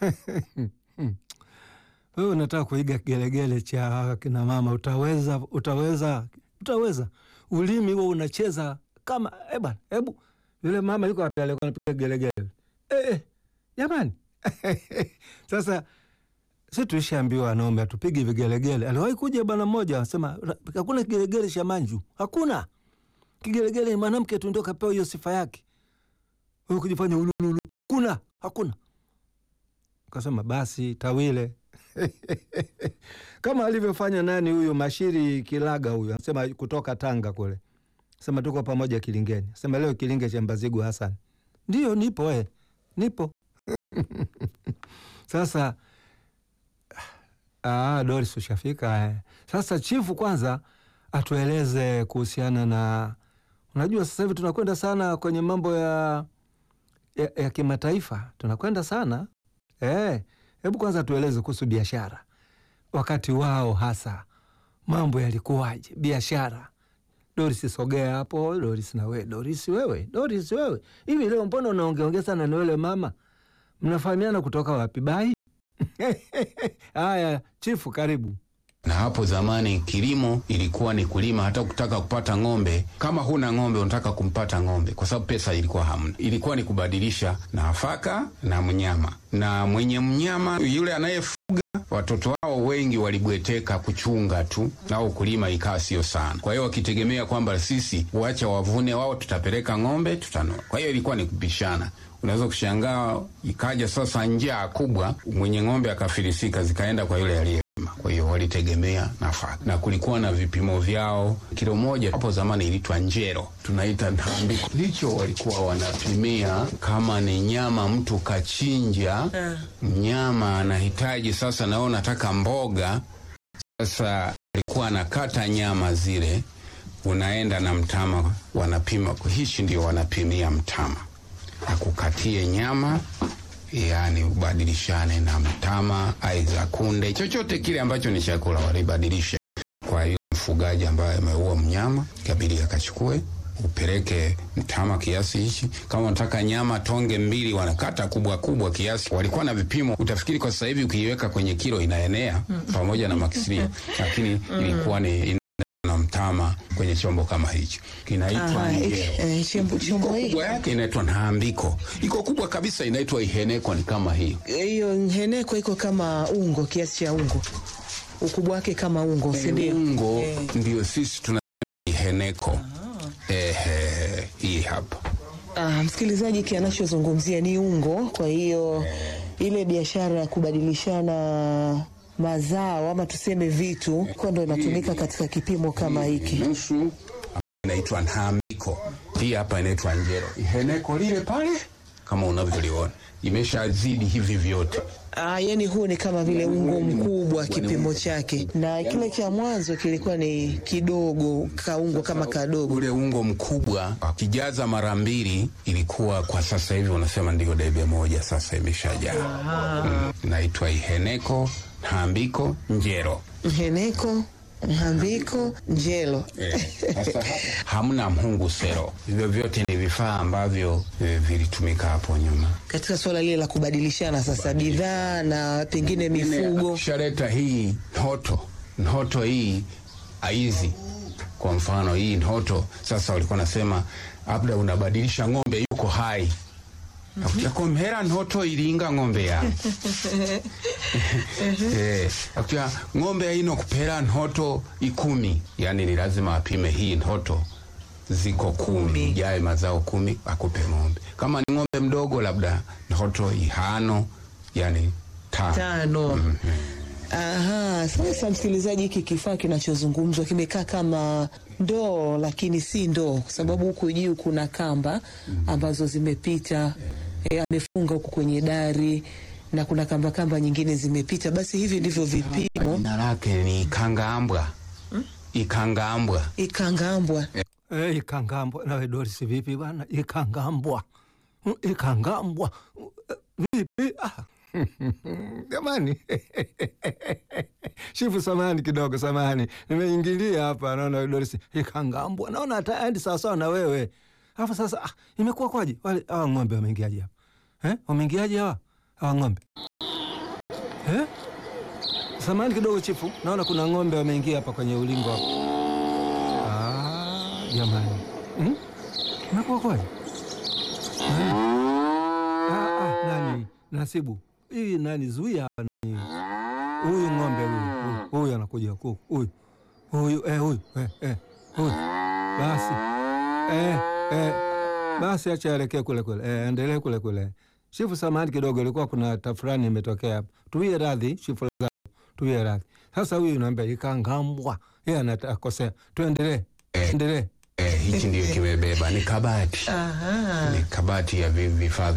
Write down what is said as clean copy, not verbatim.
Wewe unataka kuiga kigelegele cha kina mama, utaweza. Ulimi wewe unacheza kama bwana, hebu yule mama yuko wapi alikuwa anapiga kigelegele? Jamani. Sasa sisi tulishaambiwa wanaume atupige vigelegele. Aliwahi kuja bwana mmoja anasema hakuna kigelegele cha manju. Hakuna. Kigelegele ni mwanamke tu ndio kapewa hiyo sifa yake. Wewe kujifanya ululu. Hakuna. Akasema basi tawile. Kama alivyofanya nani huyo Mashiri Kilaga huyo. Anasema kutoka Tanga kule. Sema tuko pamoja Kilingeni. Sema leo Kilinge cha Mbazigu Hassan. Ndio nipo nipo. Sasa Doris ushafika. Sasa chifu kwanza atueleze kuhusiana na, unajua sasa hivi tunakwenda sana kwenye mambo ya kimataifa. Tunakwenda sana. Hebu kwanza tueleze kuhusu biashara. Wakati wao hasa mambo yalikuwaje? Biashara. Doris sogea hapo. Doris na wewe. Doris wewe. Hivi leo mbona unaongea sana na yule mama? Mnafahamiana kutoka wapi bai? Haya, chifu karibu. Na hapo zamani kilimo ilikuwa ni kulima, hata kutaka kupata ng'ombe. Kama huna ng'ombe unataka kumpata ng'ombe, kwa sababu pesa ilikuwa hamna. Ilikuwa ni kubadilisha nafaka na mnyama. Na mwenye mnyama yule anayefuga, watoto wao wengi walibweteka kuchunga tu, au kulima ikawa sio sana. Kwa hiyo wakitegemea kwamba sisi wacha wavune wao, tutapeleka ng'ombe tutanua. Kwa hiyo ilikuwa ni kupishana. Unaweza kushangaa ikaja sasa njaa kubwa, mwenye ng'ombe akafilisika, zikaenda kwa yule aliyelima. Kwa hiyo walitegemea nafaka. Na kulikuwa na vipimo vyao. Kilo moja hapo zamani ilitwa njero, tunaita ntambiko. Hicho walikuwa wanapimia kama ni nyama mtu kachinja. Mnyama anahitaji sasa, nao nataka mboga. Sasa alikuwa anakata nyama zile, unaenda na mtama, wanapima. Hichi ndio wanapimia mtama. Akukatie nyama, yani ubadilishane na mtama, aiza kunde, chochote kile ambacho ni chakula walibadilisha. Kwa hiyo mfugaji ambaye ameua mnyama kabili akachukue, upeleke mtama kiasi hichi. Kama unataka nyama tonge 2, wanakata kubwa kiasi. Walikuwa na vipimo, utafikiri kwa sasa hivi ukiiweka kwenye kilo inaenea pamoja na makisirio, lakini ilikuwa ni na mtama kwenye chombo kama hicho. Kinaitwa chombo kubwa yake inaitwa nhambiko. Iko kubwa kabisa inaitwa iheneko, ni kama hiyo. Hiyo iheneko iko kama ungo, kiasi cha ungo. Ukubwa wake kama ungo, si ndio? Ungo ndio sisi tuna iheneko. Hii hapa. Msikilizaji, kinachozungumzia ni ungo. Kwa hiyo ile biashara ya kubadilishana mazao ama tuseme vitu kwa ndo inatumika katika kipimo kama hiki. Nusu inaitwa nhambiko. Hii hapa inaitwa njero. Iheneko lile pale kama unavyoliona imeshazidi hivi vyote. Yani huu ni kama vile ungo mkubwa kipimo chake, na kile cha mwanzo kilikuwa ni kidogo, kaungo kama kadogo. Ule ungo mkubwa kijaza mara 2 ilikuwa, kwa sasa hivi unasema ndio debe moja, sasa imeshajaa. Inaitwa iheneko, nhambiko, njero. Iheneko, nhambiko, njelo. Sasa hamna mhungu sero. Hivyo vyote ni vifaa ambavyo vilitumika hapo nyuma katika swala lile la kubadilishana sasa bidhaa na pengine mifugo. Shareta hii nhoto hii aizi, kwa mfano hii nhoto. Sasa walikuwa nasema labda unabadilisha ng'ombe yuko hai, Akumhera nhoto ilinga ng'ombe ya. Akia ng'ombe ino kupera nhoto 10. Yani ni lazima apime hii nhoto ziko 10. Jae mazao 10 akupe ng'ombe. Kama ni ng'ombe mdogo labda nhoto 5, yani 5. Aha, sasa msikilizaji, hiki kifaa kinachozungumzwa kimekaa kama ndoo, lakini si ndoo, kwa sababu huku juu kuna kamba ambazo zimepita, amefunga huku kwenye dari, na kuna kamba nyingine zimepita. Basi hivi ndivyo vipimo. Jina lake ni Ikangambwa. Ikangambwa. Ikangambwa. Ikangambwa. Nawe Doris vipi bwana? Ikangambwa. Ikangambwa. Vipi? Jamani. Shifu samahani kidogo, samahani. Nimeingilia hapa, naona Doris Ikangambwa. Naona hata hadi sawa na wewe. Hapo sasa imekuwa kwaje? Wale ng'ombe wameingiaje hapa? Wameingiaje hawa ng'ombe? Samahani kidogo chifu, naona kuna ng'ombe wameingia hapa kwenye ulingo hapa. Jamani. Nakuwa kwaje? Nani? Nasibu. Hii nani zuia hapa nani? Huyu ng'ombe huyu anakuja huku. Huyu. Huyu. Basi. Basi acha aelekee kule. Endelee kule. Chifu, samahani kidogo, ilikuwa kuna tafrani imetokea hapa. Tuwie radhi, chifu. Tuwie radhi. Sasa huyu naambia ikangambwa. Yeye anakosea. Tuendelee. Endelee. Hichi ndio kimebeba, ni kabati. Ni kabati ya vifaa